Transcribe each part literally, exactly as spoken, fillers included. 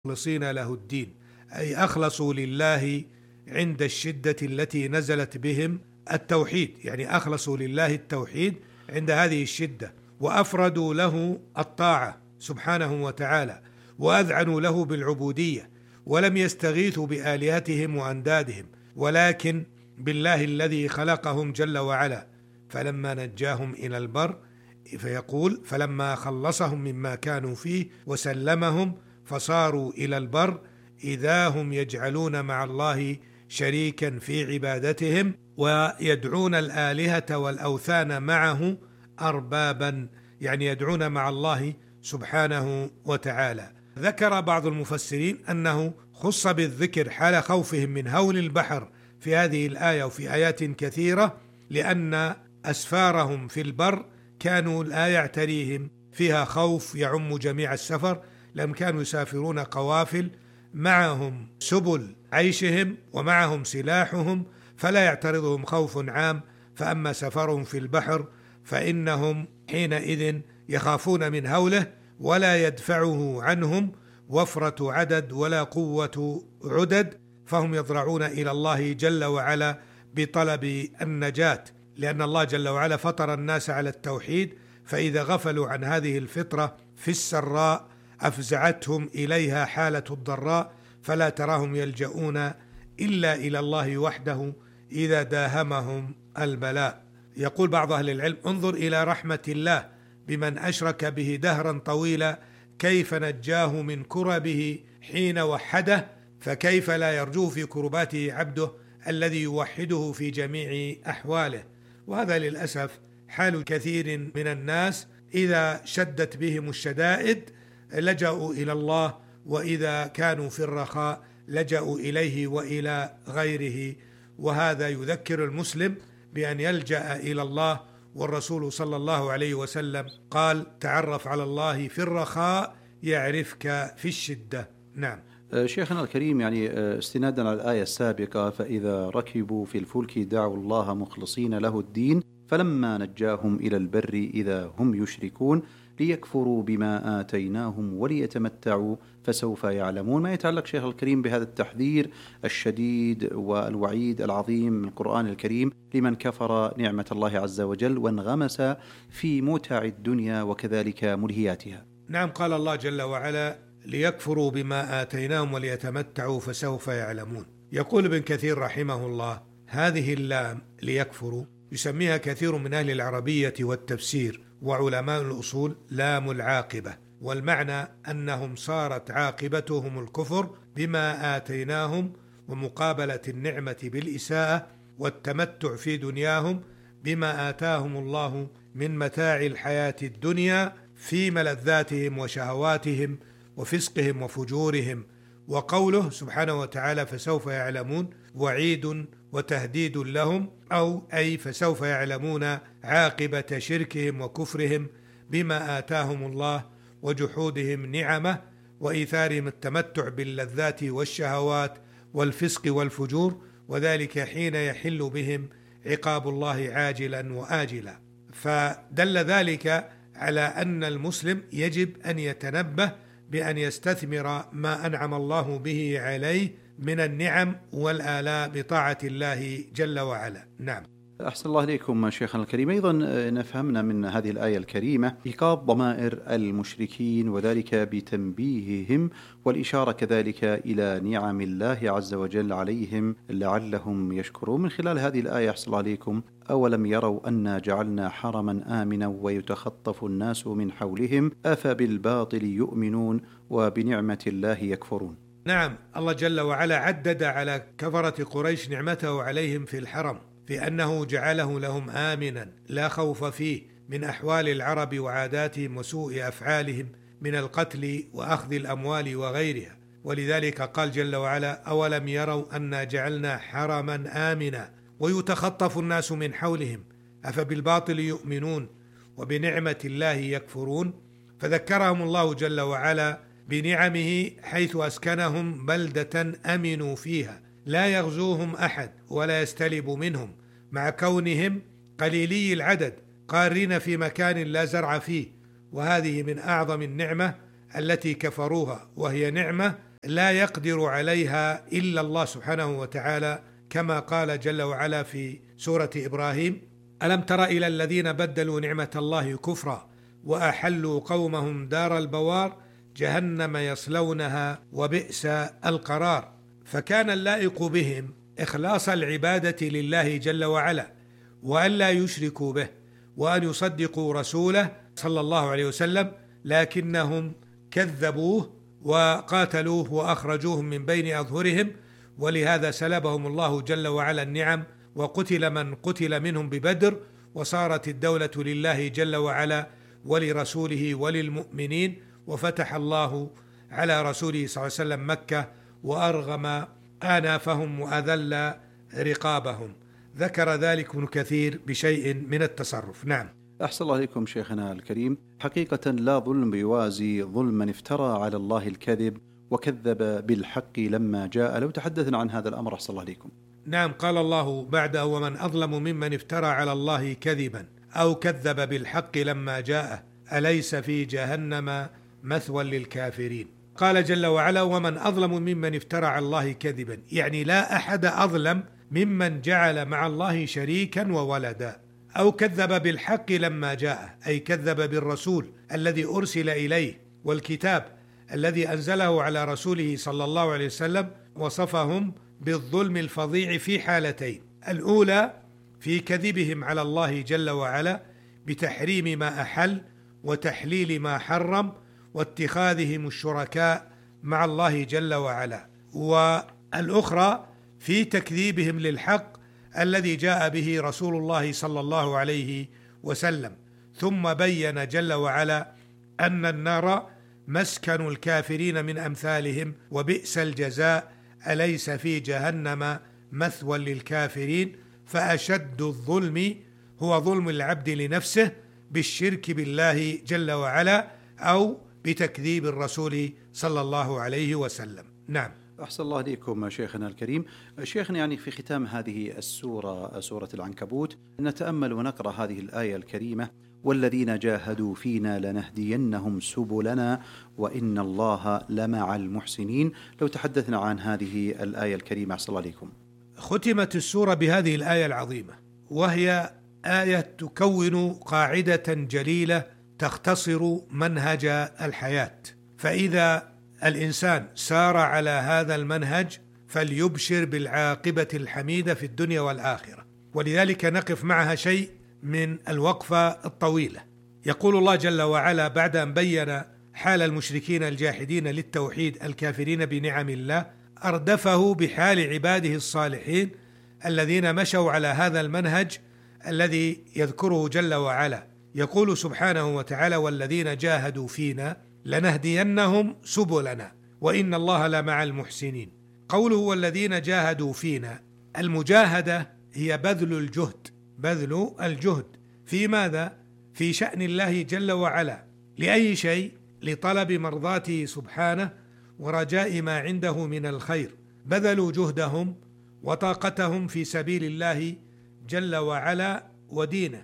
مخلصين له الدين، أي أخلصوا لله عند الشدة التي نزلت بهم التوحيد، يعني أخلصوا لله التوحيد عند هذه الشدة، وأفردوا له الطاعة سبحانه وتعالى، وأذعنوا له بالعبودية، ولم يستغيثوا بآلهتهم وأندادهم، ولكن بالله الذي خلقهم جل وعلا. فلما نجاهم إلى البر، فيقول فلما خلصهم مما كانوا فيه وسلمهم فصاروا إلى البر إذا هم يجعلون مع الله شريكا في عبادتهم ويدعون الآلهة والأوثان معه أربابا، يعني يدعون مع الله سبحانه وتعالى. ذكر بعض المفسرين أنه خص بالذكر حال خوفهم من هول البحر في هذه الآية وفي آيات كثيرة، لأن أسفارهم في البر كانوا لا يعتريهم فيها خوف يعم جميع السفر، لم كانوا يسافرون قوافل معهم سبل عيشهم ومعهم سلاحهم، فلا يعترضهم خوف عام. فأما سفرهم في البحر فإنهم حينئذ يخافون من هوله ولا يدفعه عنهم وفرة عدد ولا قوة عدد، فهم يضرعون إلى الله جل وعلا بطلب النجاة، لأن الله جل وعلا فطر الناس على التوحيد، فإذا غفلوا عن هذه الفطرة في السراء أفزعتهم إليها حالة الضراء، فلا تراهم يلجؤون إلا إلى الله وحده إذا داهمهم البلاء. يقول بعض أهل العلم: انظر إلى رحمة الله بمن أشرك به دهرا طويلا، كيف نجاه من كربه حين وحده، فكيف لا يرجوه في كرباته عبده الذي يوحده في جميع أحواله. وهذا للأسف حال كثير من الناس، إذا شدت بهم الشدائد لجأوا إلى الله، وإذا كانوا في الرخاء لجأوا إليه وإلى غيره. وهذا يذكر المسلم بأن يلجأ إلى الله، والرسول صلى الله عليه وسلم قال: تعرف على الله في الرخاء يعرفك في الشدة. نعم. شيخنا الكريم، يعني استنادا على الآية السابقة: فإذا ركبوا في الفلك دعوا الله مخلصين له الدين فلما نجاهم إلى البر إذا هم يشركون ليكفروا بما آتيناهم وليتمتعوا فسوف يعلمون. ما يتعلق شيخ الكريم بهذا التحذير الشديد والوعيد العظيم من القرآن الكريم لمن كفر نعمة الله عز وجل وانغمس في متع الدنيا وكذلك ملهياتها. نعم، قال الله جل وعلا: ليكفروا بما آتيناهم وليتمتعوا فسوف يعلمون. يقول ابن كثير رحمه الله: هذه اللام ليكفروا يسميها كثير من أهل العربية والتفسير وعلماء الأصول لام العاقبة، والمعنى أنهم صارت عاقبتهم الكفر بما آتيناهم، ومقابلة النعمة بالإساءة، والتمتع في دنياهم بما آتاهم الله من متاع الحياة الدنيا في ملذاتهم وشهواتهم وفسقهم وفجورهم. وقوله سبحانه وتعالى: فسوف يعلمون، وعيد وتهديد لهم، أو أي فسوف يعلمون عاقبة شركهم وكفرهم بما آتاهم الله وجحودهم نعمه وإيثارهم التمتع باللذات والشهوات والفسق والفجور، وذلك حين يحل بهم عقاب الله عاجلا وآجلا. فدل ذلك على أن المسلم يجب أن يتنبه بأن يستثمر ما أنعم الله به عليه من النعم والآلاء بطاعة الله جل وعلا. نعم. أحسن الله إليكم شيخنا الكريم. أيضا نفهمنا من هذه الآية الكريمة إيقاظ ضمائر المشركين، وذلك بتنبيههم والإشارة كذلك إلى نعم الله عز وجل عليهم لعلهم يشكرون. من خلال هذه الآية أحسن الله إليكم: أولم يروا أنا جعلنا حرما آمنا ويتخطف الناس من حولهم أفبالباطل يؤمنون وبنعمة الله يكفرون. نعم، الله جل وعلا عدد على كفرة قريش نعمته عليهم في الحرم، في أنه جعله لهم آمنا لا خوف فيه من أحوال العرب وعاداتهم وسوء أفعالهم من القتل وأخذ الأموال وغيرها. ولذلك قال جل وعلا: أولم يروا أنا جعلنا حرما آمنا ويتخطف الناس من حولهم أفبالباطل يؤمنون وبنعمة الله يكفرون. فذكرهم الله جل وعلا بنعمه حيث أسكنهم بلدة أمنوا فيها لا يغزوهم أحد ولا يستلب منهم، مع كونهم قليلي العدد قارين في مكان لا زرع فيه. وهذه من أعظم النعمة التي كفروها، وهي نعمة لا يقدر عليها إلا الله سبحانه وتعالى، كما قال جل وعلا في سورة إبراهيم: ألم تر إلى الذين بدلوا نعمة الله كفرا وأحلوا قومهم دار البوار جهنم يصلونها وبئس القرار. فكان اللائق بهم إخلاص العبادة لله جل وعلا، وأن لا يشركوا به، وأن يصدقوا رسوله صلى الله عليه وسلم، لكنهم كذبوه وقاتلوه وأخرجوهم من بين أظهرهم، ولهذا سلبهم الله جل وعلا النعم، وقتل من قتل منهم ببدر، وصارت الدولة لله جل وعلا ولرسوله وللمؤمنين، وفتح الله على رسوله صلى الله عليه وسلم مكة وأرغم آنافهم وأذل رقابهم. ذكر ذلك ابن كثير بشيء من التصرف. نعم. أحسن الله عليكم شيخنا الكريم. حقيقة لا ظلم يوازي ظلم من افترى على الله الكذب وكذب بالحق لما جاء. لو تحدثنا عن هذا الأمر أحسن الله عليكم. نعم، قال الله بعده: ومن أظلم ممن افترى على الله كذبا أو كذب بالحق لما جاءه أليس في جهنم مثوى للكافرين. قال جل وعلا: ومن أظلم ممن افترى على الله كذبا، يعني لا أحد أظلم ممن جعل مع الله شريكا وولدا، أو كذب بالحق لما جاءه، أي كذب بالرسول الذي أرسل إليه والكتاب الذي أنزله على رسوله صلى الله عليه وسلم. وصفهم بالظلم الفظيع في حالتين: الأولى في كذبهم على الله جل وعلا بتحريم ما أحل وتحليل ما حرم واتخاذهم الشركاء مع الله جل وعلا، والأخرى في تكذيبهم للحق الذي جاء به رسول الله صلى الله عليه وسلم. ثم بين جل وعلا أن النار مسكن الكافرين من أمثالهم وبئس الجزاء أليس في جهنم مثوى للكافرين. فأشد الظلم هو ظلم العبد لنفسه بالشرك بالله جل وعلا أو بتكذيب الرسول صلى الله عليه وسلم. نعم. أحسن الله عليكم شيخنا الكريم. شيخنا، يعني في ختام هذه السورة، سورة العنكبوت، نتأمل ونقرأ هذه الآية الكريمة: والذين جاهدوا فينا لنهدينهم سبلنا وإن الله لمع المحسنين. لو تحدثنا عن هذه الآية الكريمة أحسن الله عليكم. ختمت السورة بهذه الآية العظيمة، وهي آية تكون قاعدة جليلة تختصر منهج الحياة. فإذا الإنسان سار على هذا المنهج فليبشر بالعاقبة الحميدة في الدنيا والآخرة. ولذلك نقف معها شيء من الوقفة الطويلة. يقول الله جل وعلا بعد أن بين حال المشركين الجاحدين للتوحيد الكافرين بنعم الله، أردفه بحال عباده الصالحين الذين مشوا على هذا المنهج الذي يذكره جل وعلا. يقول سبحانه وتعالى: والذين جاهدوا فينا لنهدينهم سبلنا وإن الله لمع المحسنين. قوله والذين جاهدوا فينا، المجاهدة هي بذل الجهد، بذل الجهد في ماذا؟ في شأن الله جل وعلا. لأي شيء؟ لطلب مرضاته سبحانه ورجاء ما عنده من الخير. بذلوا جهدهم وطاقتهم في سبيل الله جل وعلا ودينه.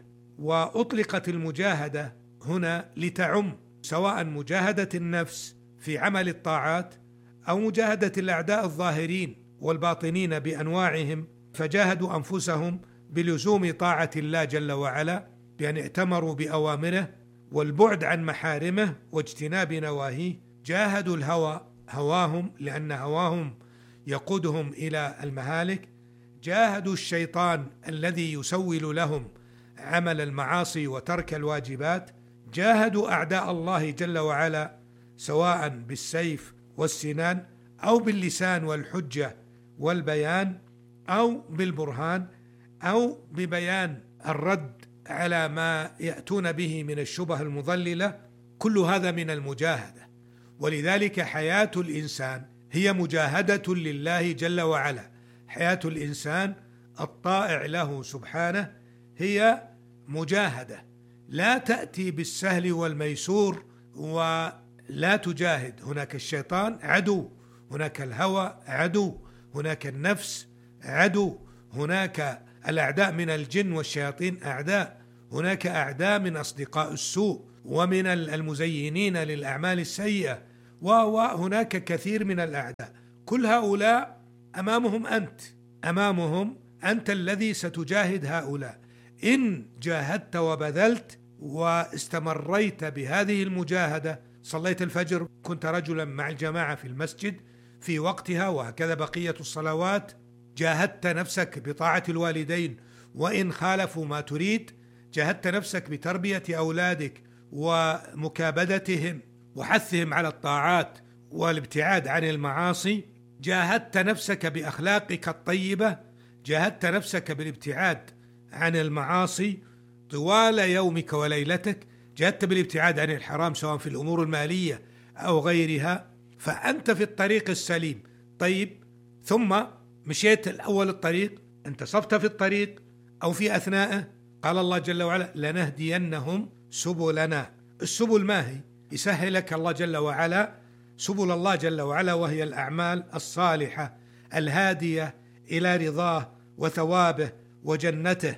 وأطلقت المجاهدة هنا لتعم، سواء مجاهدة النفس في عمل الطاعات أو مجاهدة الأعداء الظاهرين والباطنين بأنواعهم، فجاهدوا أنفسهم بلزوم طاعة الله جل وعلا بأن ائتمروا بأوامره والبعد عن محارمه واجتناب نواهيه. جاهدوا الهوى، هواهم، لأن هواهم يقودهم إلى المهالك. جاهدوا الشيطان الذي يسول لهم عمل المعاصي وترك الواجبات. جاهدوا أعداء الله جل وعلا سواء بالسيف والسنان أو باللسان والحجة والبيان أو بالبرهان أو ببيان الرد على ما يأتون به من الشبه المضللة. كل هذا من المجاهدة. ولذلك حياة الإنسان هي مجاهدة لله جل وعلا. حياة الإنسان الطائع له سبحانه هي مجاهدة، لا تأتي بالسهل والميسور ولا تجاهد. هناك الشيطان عدو، هناك الهوى عدو، هناك النفس عدو، هناك الأعداء من الجن والشياطين أعداء، هناك أعداء من أصدقاء السوء ومن المزينين للأعمال السيئة، وهناك كثير من الأعداء. كل هؤلاء أمامهم أنت، أمامهم أنت الذي ستجاهد هؤلاء. إن جاهدت وبذلت واستمريت بهذه المجاهدة، صليت الفجر، كنت رجلا مع الجماعة في المسجد في وقتها، وهكذا بقية الصلوات، جاهدت نفسك بطاعة الوالدين وإن خالفوا ما تريد، جاهدت نفسك بتربية أولادك ومكابدتهم وحثهم على الطاعات والابتعاد عن المعاصي، جاهدت نفسك بأخلاقك الطيبة، جاهدت نفسك بالابتعاد عن المعاصي طوال يومك وليلتك، جاهدت بالابتعاد عن الحرام سواء في الأمور المالية أو غيرها، فأنت في الطريق السليم. طيب، ثم مشيت الأول الطريق، انتصفت في الطريق أو في أثناءه، قال الله جل وعلا: لنهدينهم سبلنا. السبل ما هي؟ يسهلك الله جل وعلا سبل الله جل وعلا، وهي الأعمال الصالحة الهادية إلى رضاه وثوابه وجنته،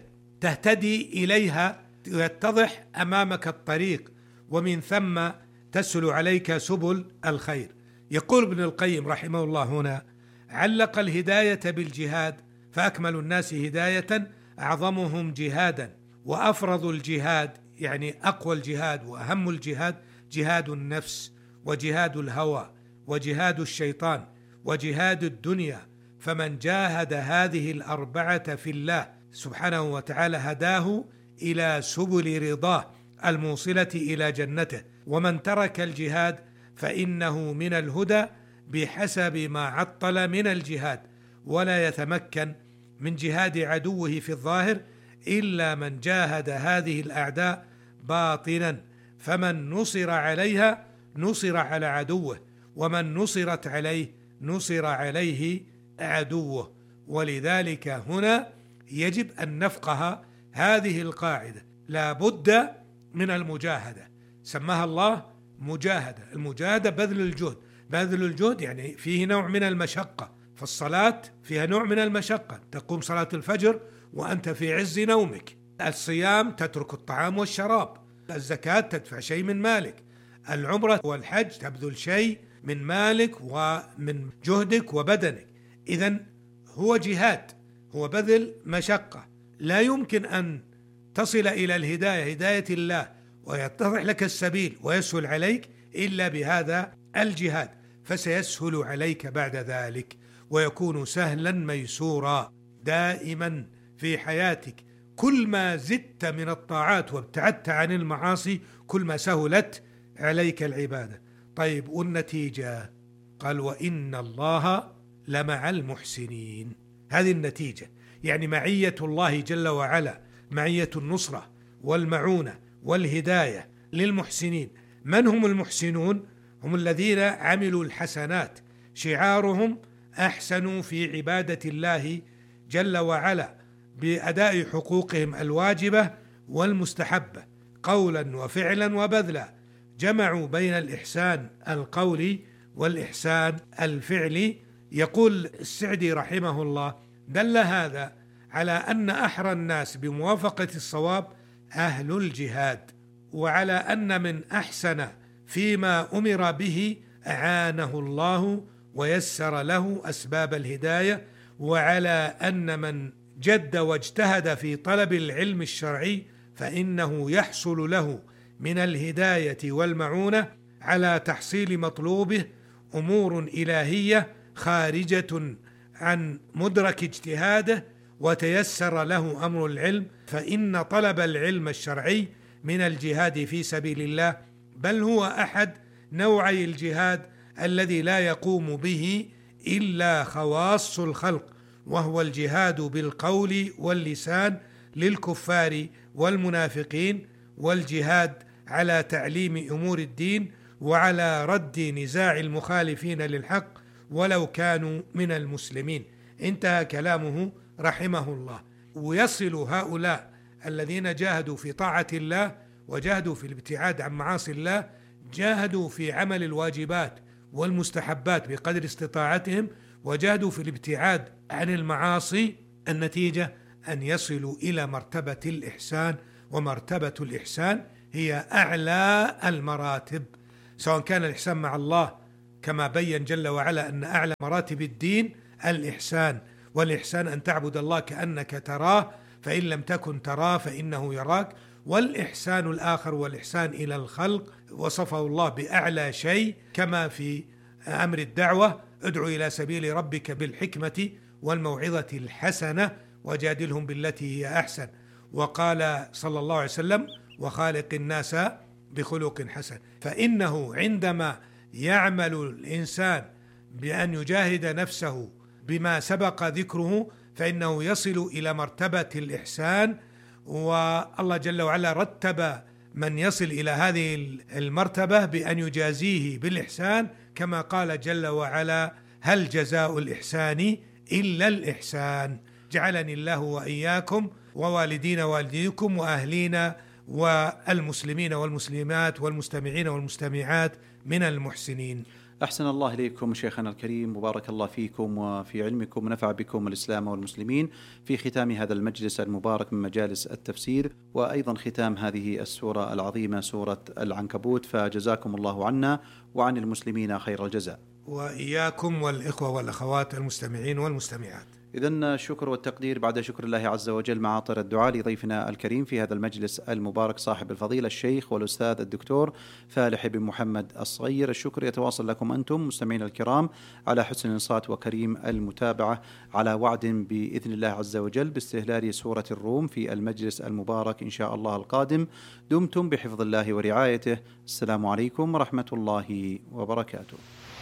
تهتدي إليها، يتضح أمامك الطريق، ومن ثم تسهل عليك سبل الخير. يقول ابن القيم رحمه الله هنا: علق الهداية بالجهاد، فأكمل الناس هداية أعظمهم جهادا، وأفرض الجهاد يعني أقوى الجهاد وأهم الجهاد جهاد النفس وجهاد الهوى وجهاد الشيطان وجهاد الدنيا. فمن جاهد هذه الأربعة في الله سبحانه وتعالى هداه إلى سبل رضاه الموصلة إلى جنته، ومن ترك الجهاد فإنه من الهدى بحسب ما عطل من الجهاد، ولا يتمكن من جهاد عدوه في الظاهر إلا من جاهد هذه الأعداء باطنا، فمن نصر عليها نصر على عدوه، ومن نصرت عليه نصر عليه عدوه. ولذلك هنا يجب أن نفقه هذه القاعدة، لا بد من المجاهدة، سماها الله مجاهدة. المجاهدة بذل الجهد، بذل الجهد يعني فيه نوع من المشقة، فالصلاة فيها نوع من المشقة، تقوم صلاة الفجر وأنت في عز نومك، الصيام تترك الطعام والشراب، الزكاة تدفع شيء من مالك، العمرة والحج تبذل شيء من مالك ومن جهدك وبدنك. إذن هو جهاد، هو بذل مشقة. لا يمكن أن تصل إلى الهداية، هداية الله، ويتضح لك السبيل ويسهل عليك إلا بهذا الجهاد، فسيسهل عليك بعد ذلك ويكون سهلا ميسورا دائما في حياتك. كل ما زدت من الطاعات وابتعدت عن المعاصي كل ما سهلت عليك العبادة. طيب، والنتيجة؟ قال: وإن الله لمع المحسنين. هذه النتيجة، يعني معية الله جل وعلا، معية النصرة والمعونة والهداية للمحسنين. من هم المحسنون؟ هم الذين عملوا الحسنات، شعارهم أحسنوا في عبادة الله جل وعلا بأداء حقوقهم الواجبة والمستحبة قولا وفعلا وبذلا، جمعوا بين الإحسان القولي والإحسان الفعلي. يقول السعدي رحمه الله: دل هذا على أن أحرى الناس بموافقة الصواب أهل الجهاد، وعلى أن من أحسن فيما أمر به أعانه الله ويسر له أسباب الهداية، وعلى أن من جد واجتهد في طلب العلم الشرعي فإنه يحصل له من الهداية والمعونة على تحصيل مطلوبه أمور إلهية خارجة عن مدرك اجتهاده، وتيسر له أمر العلم، فإن طلب العلم الشرعي من الجهاد في سبيل الله، بل هو أحد نوعي الجهاد الذي لا يقوم به إلا خواص الخلق، وهو الجهاد بالقول واللسان للكفار والمنافقين، والجهاد على تعليم أمور الدين وعلى رد نزاع المخالفين للحق ولو كانوا من المسلمين. انتهى كلامه رحمه الله. ويصل هؤلاء الذين جاهدوا في طاعة الله وجاهدوا في الابتعاد عن معاصي الله، جاهدوا في عمل الواجبات والمستحبات بقدر استطاعتهم، وجاهدوا في الابتعاد عن المعاصي، النتيجة أن يصلوا إلى مرتبة الإحسان، ومرتبة الإحسان هي أعلى المراتب، سواء كان الإحسان مع الله كما بين جل وعلا أن أعلى مراتب الدين الإحسان، والإحسان أن تعبد الله كأنك تراه، فإن لم تكن تراه فإنه يراك. والإحسان الآخر والإحسان إلى الخلق وصفه الله بأعلى شيء، كما في أمر الدعوة: ادعو إلى سبيل ربك بالحكمة والموعظة الحسنة وجادلهم بالتي هي أحسن. وقال صلى الله عليه وسلم: وخالق الناس بخلق حسن. فإنه عندما يعمل الإنسان بأن يجاهد نفسه بما سبق ذكره فإنه يصل إلى مرتبة الإحسان، والله جل وعلا رتب من يصل إلى هذه المرتبة بأن يجازيه بالإحسان، كما قال جل وعلا: هل جزاء الإحسان إلا الإحسان. جعلني الله وإياكم ووالدين والديكم وأهلينا والمسلمين والمسلمات والمستمعين والمستمعات من المحسنين. أحسن الله إليكم شيخنا الكريم، وبارك الله فيكم وفي علمكم ونفع بكم الإسلام والمسلمين في ختام هذا المجلس المبارك من مجالس التفسير، وأيضا ختام هذه السورة العظيمة سورة العنكبوت، فجزاكم الله عنا وعن المسلمين خير الجزاء. وإياكم والإخوة والأخوات المستمعين والمستمعات. إذن الشكر والتقدير بعد شكر الله عز وجل مع عطر الدعاء لضيفنا الكريم في هذا المجلس المبارك صاحب الفضيلة الشيخ والأستاذ الدكتور فالح بن محمد الصغير. الشكر يتواصل لكم أنتم مستمعين الكرام على حسن الإنصات وكريم المتابعة، على وعد بإذن الله عز وجل باستهلال سورة الروم في المجلس المبارك إن شاء الله القادم. دمتم بحفظ الله ورعايته. السلام عليكم ورحمة الله وبركاته.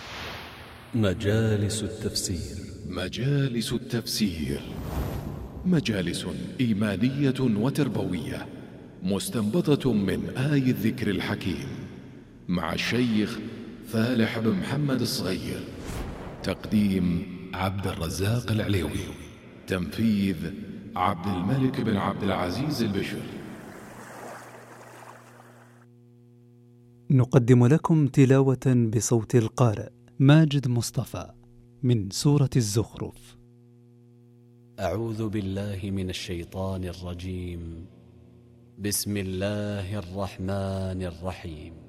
مجالس التفسير. مجالس التفسير مجالس إيمانية وتربوية مستنبطة من آي الذكر الحكيم، مع الشيخ فالح بن محمد الصغير. تقديم عبد الرزاق العليوي. تنفيذ عبد الملك بن عبد العزيز البشر. نقدم لكم تلاوة بصوت القارئ ماجد مصطفى من سورة الزخرف. أعوذ بالله من الشيطان الرجيم. بسم الله الرحمن الرحيم.